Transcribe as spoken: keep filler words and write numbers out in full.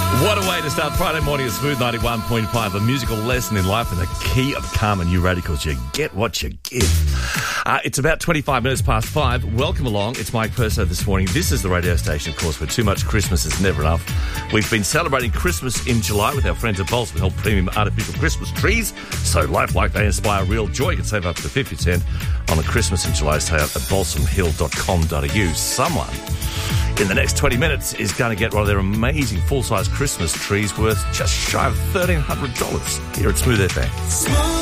What a way to start Friday morning at Smooth ninety-one point five, a musical lesson in life and the key of karma. New radicals, you get what you give. Uh, it's about twenty-five minutes past five. Welcome along. It's Mike Perso this morning. This is the radio station, of course, where too much Christmas is never enough. We've been celebrating Christmas in July with our friends at Balsam Hill Premium Artificial Christmas Trees. So lifelike, they inspire real joy. You can save up to fifty percent on the Christmas in July sale at balsam hill dot com dot a u. Someone in the next twenty minutes is going to get one of their amazing full-size Christmas trees worth just shy of thirteen hundred dollars here at Smooth F M.